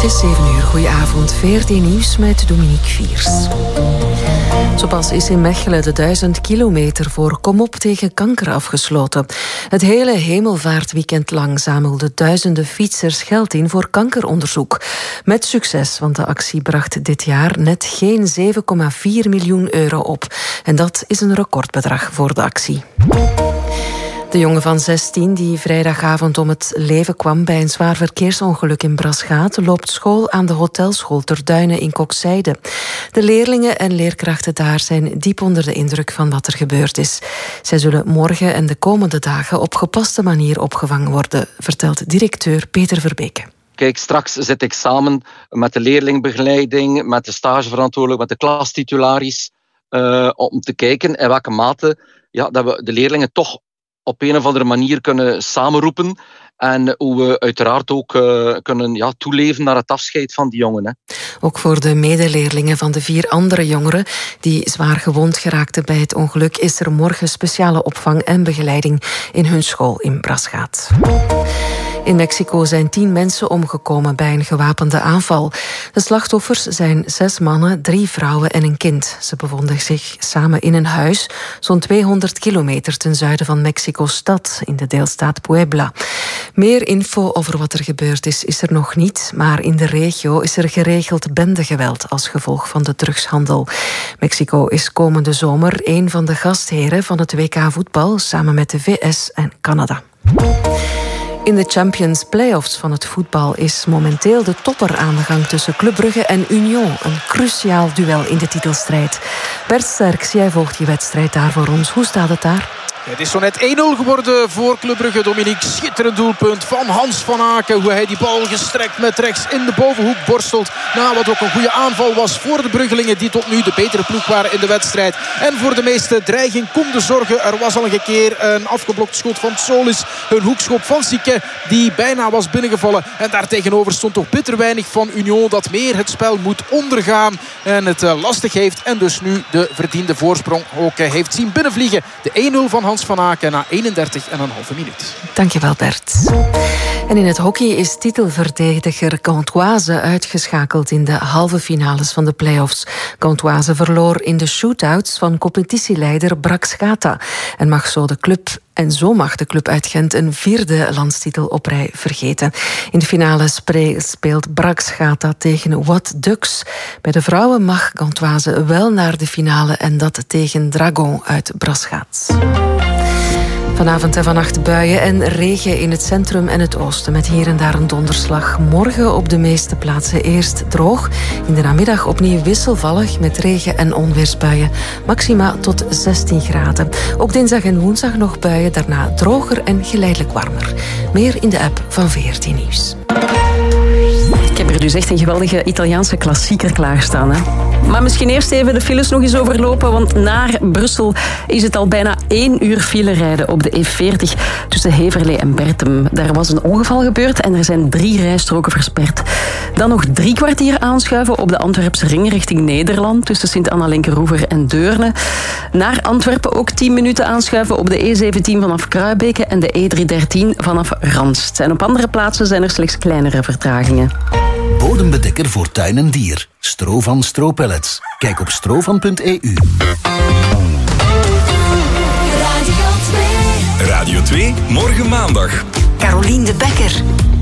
is 7 uur. Goedenavond. VRT Nieuws met Dominique Viers. Zo pas is in Mechelen de 1000 kilometer voor Kom op tegen kanker afgesloten. Het hele hemelvaartweekend lang zamelden duizenden fietsers geld in voor kankeronderzoek. Met succes, want de actie bracht dit jaar net geen 7,4 miljoen euro op. En dat is een recordbedrag voor de actie. De jongen van 16, die vrijdagavond om het leven kwam bij een zwaar verkeersongeluk in Braschaat, loopt school aan de hotelschool Ter Duinen in Kokzijde. De leerlingen en leerkrachten daar zijn diep onder de indruk van wat er gebeurd is. Zij zullen morgen en de komende dagen op gepaste manier opgevangen worden, vertelt directeur Peter Verbeke. Kijk, straks zit ik samen met de leerlingbegeleiding, met de stageverantwoordelijk, met de klastitularis, om te kijken in welke mate dat we de leerlingen toch op een of andere manier kunnen samenroepen en hoe we uiteraard ook kunnen toeleven naar het afscheid van die jongen. Hè. Ook voor de medeleerlingen van de 4 andere jongeren die zwaar gewond geraakten bij het ongeluk is er morgen speciale opvang en begeleiding in hun school in Braschaat. In Mexico zijn 10 mensen omgekomen bij een gewapende aanval. De slachtoffers zijn 6 mannen, 3 vrouwen en een kind. Ze bevonden zich samen in een huis, zo'n 200 kilometer ten zuiden van Mexico-stad, in de deelstaat Puebla. Meer info over wat er gebeurd is er nog niet, maar in de regio is er geregeld bendegeweld als gevolg van de drugshandel. Mexico is komende zomer een van de gastheren van het WK voetbal, samen met de VS en Canada. In de Champions Playoffs van het voetbal is momenteel de topper aan de gang tussen Club Brugge en Union. Een cruciaal duel in de titelstrijd. Bert Sterks, jij volgt die wedstrijd daar voor ons. Hoe staat het daar? Het is zo net 1-0 geworden voor Club Brugge. Dominique, schitterend doelpunt van Hans van Aken. Hoe hij die bal gestrekt met rechts in de bovenhoek borstelt. Wat ook een goede aanval was voor de Bruggelingen, die tot nu de betere ploeg waren in de wedstrijd. En voor de meeste dreiging konden zorgen. Er was al een keer een afgeblokt schot van Solis. Een hoekschop van Sique die bijna was binnengevallen. En daartegenover stond toch bitter weinig van Union, dat meer het spel moet ondergaan en het lastig heeft. En dus nu de verdiende voorsprong ook heeft zien binnenvliegen. De 1-0 van Hans van Aken na 31,5 minuut. Dankjewel, Bert. En in het hockey is titelverdediger Gantoise uitgeschakeld in de halve finales van de play-offs. Gantoise verloor in de shootouts van competitieleider Braschaat en mag zo de club... En zo mag de club uit Gent een 4e landstitel op rij vergeten. In de finale speelt Braschaat tegen What Ducks. Bij de vrouwen mag Gantoise wel naar de finale en dat tegen Dragon uit Braschaat. Vanavond en vannacht buien en regen in het centrum en het oosten, met hier en daar een donderslag. Morgen op de meeste plaatsen eerst droog. In de namiddag opnieuw wisselvallig met regen- en onweersbuien. Maxima tot 16 graden. Ook dinsdag en woensdag nog buien, daarna droger en geleidelijk warmer. Meer in de app van VRT Nieuws. Ik heb er dus echt een geweldige Italiaanse klassieker klaarstaan. Hè? Maar misschien eerst even de files nog eens overlopen, want naar Brussel is het al bijna 1 uur file rijden op de E40 tussen Heverlee en Bertem. Daar was een ongeval gebeurd en er zijn 3 rijstroken versperd. Dan nog 3 kwartier aanschuiven op de Antwerpse ring richting Nederland tussen Sint-Anna-Linkeroever en Deurne. Naar Antwerpen ook 10 minuten aanschuiven op de E17 vanaf Kruibeke en de E313 vanaf Ranst. En op andere plaatsen zijn er slechts kleinere vertragingen. Bodembedekker voor tuin en dier. Strovan Stropellets. Kijk op strovan.eu. Radio 2, morgen maandag. Carolien de Bekker.